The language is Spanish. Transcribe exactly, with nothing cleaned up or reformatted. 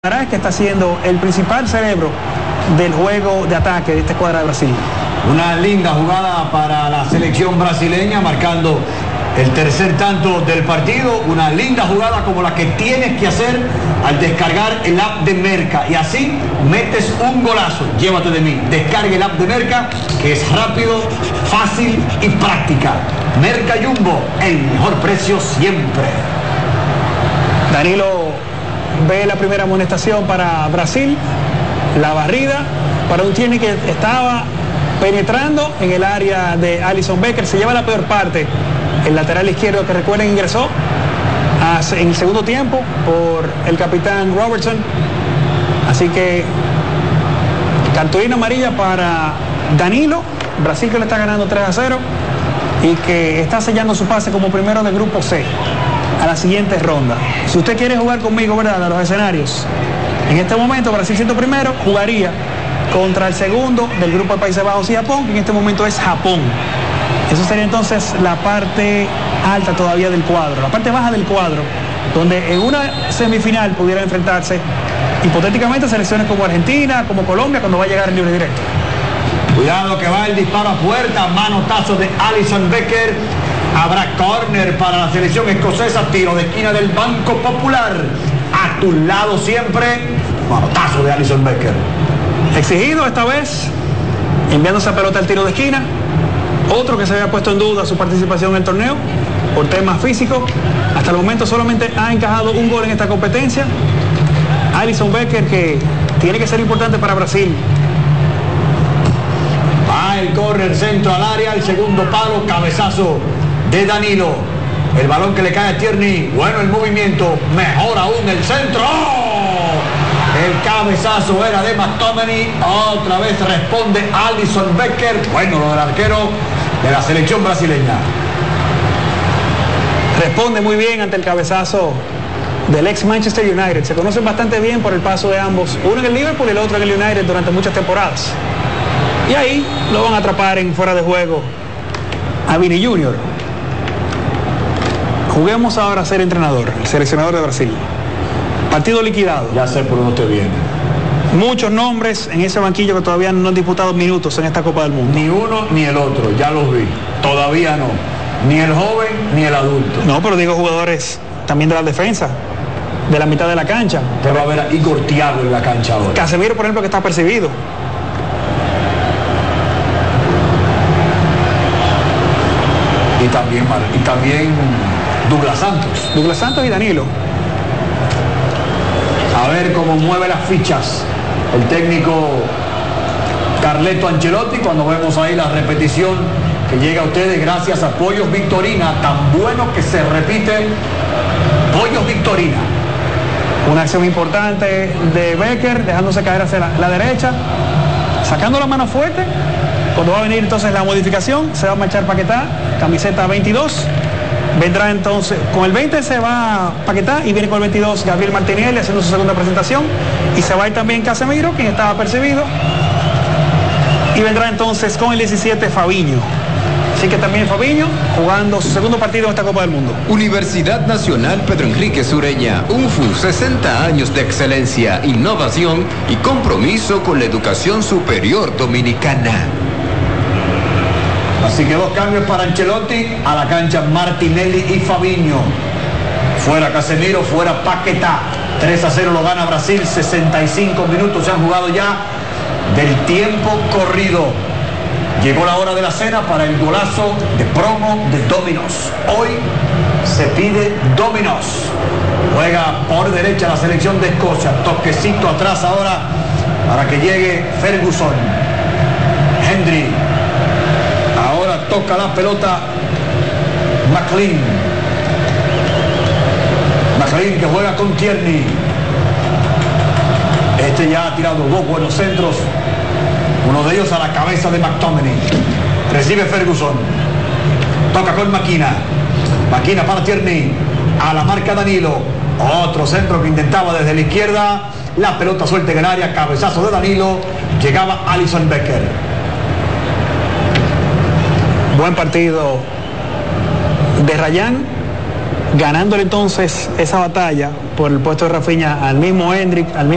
Que está siendo el principal cerebro del juego de ataque de esta escuadra de Brasil. Una linda jugada para la selección brasileña, marcando el tercer tanto del partido. Una linda jugada como la que tienes que hacer al descargar el app de Merca, y así metes un golazo. Llévate de mí, descargue el app de Merca, que es rápido, fácil y práctica. Merca Jumbo, el mejor precio siempre. Danilo ve la primera amonestación para Brasil, la barrida para un Tierney que estaba penetrando en el área de Alisson Becker. Se lleva la peor parte el lateral izquierdo, que recuerden ingresó en el segundo tiempo por el capitán Robertson. Así que cartulina amarilla para Danilo. Brasil, que le está ganando tres a cero y que está sellando su pase como primero del grupo C a la siguiente ronda. Si usted quiere jugar conmigo, ¿verdad?, a los escenarios, en este momento Brasil, siendo primero, jugaría contra el segundo del grupo de Países Bajos y Japón, que en este momento es Japón. Eso sería entonces la parte alta todavía del cuadro, la parte baja del cuadro, donde en una semifinal pudiera enfrentarse hipotéticamente selecciones como Argentina, como Colombia, cuando va a llegar el libre directo. Cuidado que va el disparo a puerta, manotazo de Alisson Becker. Habrá córner para la selección escocesa, tiro de esquina del Banco Popular. A tu lado siempre, manotazo de Alisson Becker. Exigido esta vez, enviando esa pelota al tiro de esquina. Otro que se había puesto en duda su participación en el torneo por temas físicos. Hasta el momento solamente ha encajado un gol en esta competencia. Alisson Becker, que tiene que ser importante para Brasil. Va el córner, centro al área, el segundo palo, cabezazo de Danilo. El balón que le cae a Tierney. Bueno el movimiento, mejor aún el centro. ¡Oh! El cabezazo era de McTominay. Otra vez responde Alisson Becker. Bueno, lo del arquero de la selección brasileña. Responde muy bien ante el cabezazo del ex Manchester United. Se conocen bastante bien por el paso de ambos, uno en el Liverpool y el otro en el United durante muchas temporadas. Y ahí lo van a atrapar en fuera de juego a Vini Junior Juguemos ahora a ser entrenador, el seleccionador de Brasil. Partido liquidado. Ya sé por dónde te viene. Muchos nombres en ese banquillo que todavía no han disputado minutos en esta Copa del Mundo. Ni uno ni el otro, ya los vi. Todavía no. Ni el joven ni el adulto. No, pero digo jugadores también de la defensa, de la mitad de la cancha. Te va a ver a Igor Thiago en la cancha ahora. Casemiro, por ejemplo, que está percibido. Y también, y también Douglas Santos. Douglas Santos y Danilo. A ver cómo mueve las fichas el técnico Carleto Ancelotti cuando vemos ahí la repetición que llega a ustedes gracias a Pollos Victorina, tan bueno que se repite. Pollos Victorina. Una acción importante de Becker, dejándose caer hacia la, la derecha, sacando la mano fuerte. Cuando va a venir entonces la modificación, se va a marchar Paquetá, camiseta veintidós. Vendrá entonces, con el veinte se va Paquetá y viene con el veintidós Gabriel Martinelli haciendo su segunda presentación. Y se va a ir también Casemiro, quien estaba percibido. Y vendrá entonces con el diecisiete Fabinho. Así que también Fabinho jugando su segundo partido en esta Copa del Mundo. Universidad Nacional Pedro Enrique Sureña, U N F U, sesenta años de excelencia, innovación y compromiso con la educación superior dominicana. Así que dos cambios para Ancelotti, a la cancha Martinelli y Fabinho. Fuera Casemiro, fuera Paquetá. tres a cero lo gana Brasil, sesenta y cinco minutos se han jugado ya del tiempo corrido. Llegó la hora de la cena para el golazo de promo de Domino's. Hoy se pide Domino's. Juega por derecha la selección de Escocia. Toquecito atrás ahora para que llegue Ferguson. Hendry. Ahora toca la pelota McLean. McLean que juega con Tierney. Este ya ha tirado dos buenos centros. Uno de ellos a la cabeza de McTominay. Recibe Ferguson. Toca con Maquina. Maquina para Tierney. A la marca Danilo. Otro centro que intentaba desde la izquierda. La pelota suelta en el área. Cabezazo de Danilo. Llegaba Alisson Becker. Buen partido de Rayán, ganándole entonces esa batalla por el puesto de Rafinha al mismo Hendrick, al mismo